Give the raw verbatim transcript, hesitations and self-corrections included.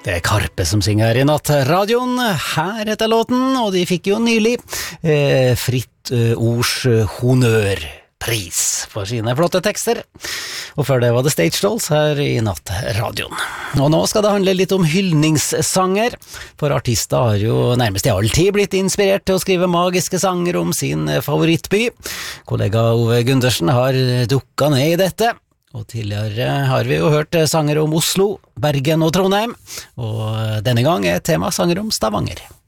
Det er Karpe som synger her i nattradioen. Her heter låten, og de fikk jo nylig eh, Fritt eh, Ords Honnørpris for sine flotte tekster. Og før det var det Stage Dolls her i nattradioen. Og nå skal det handle litt om hyldningssanger, for artister har jo nærmest i all tid blitt inspirert til å skrive magiske sanger om sin favorittby. Kollega Ove Gundersen har dukket ned i dette. Og tidligere har vi jo hørt sanger om Oslo, Bergen og Trondheim, og denne gang er tema sanger om Stavanger.